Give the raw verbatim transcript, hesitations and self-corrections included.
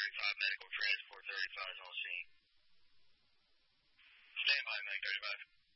thirty-five medical transport, thirty-five is on scene. Stand by, Meg thirty-five.